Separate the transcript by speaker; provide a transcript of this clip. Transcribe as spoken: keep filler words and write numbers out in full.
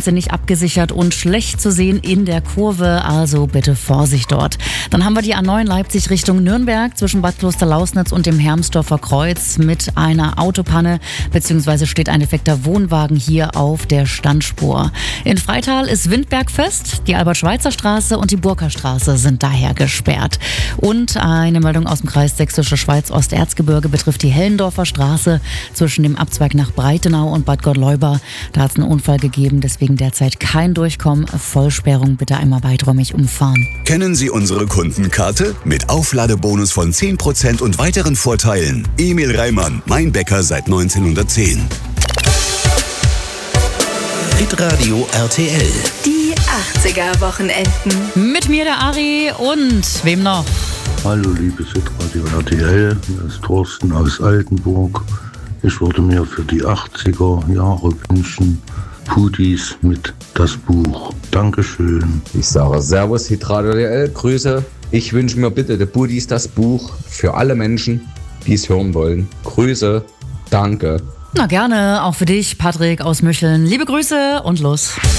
Speaker 1: Straße nicht abgesichert und schlecht zu sehen in der Kurve, also bitte Vorsicht dort. Dann haben wir die A neun Leipzig Richtung Nürnberg zwischen Bad Klosterlausnitz und dem Hermsdorfer Kreuz mit einer Autopanne, beziehungsweise steht ein defekter Wohnwagen hier auf der Standspur. In Freital ist Windbergfest, die Albert-Schweitzer Straße und die Burkerstraße sind daher gesperrt. Und eine Meldung aus dem Kreis Sächsische Schweiz-Osterzgebirge betrifft die Hellendorfer Straße zwischen dem Abzweig nach Breitenau und Bad Gottleuba. Da hat es einen Unfall gegeben, deswegen derzeit kein Durchkommen. Vollsperrung bitte einmal weiträumig umfahren.
Speaker 2: Kennen Sie unsere Kundenkarte? Mit Aufladebonus von zehn Prozent und weiteren Vorteilen. Emil Reimann, mein Bäcker seit neunzehnhundertzehn.
Speaker 3: Hitradio R T L.
Speaker 4: Die achtziger-Wochenenden.
Speaker 1: Mit mir der Ari und wem noch?
Speaker 5: Hallo liebes Hitradio R T L, hier ist Thorsten aus Altenburg. Ich würde mir für die achtziger Jahre wünschen, Pudis mit Das Buch. Dankeschön.
Speaker 6: Ich sage Servus Hitradio R T L, Grüße. Ich wünsche mir bitte der Pudis Das Buch für alle Menschen, die es hören wollen. Grüße, danke.
Speaker 1: Na gerne, auch für dich, Patrick aus Mücheln. Liebe Grüße und los.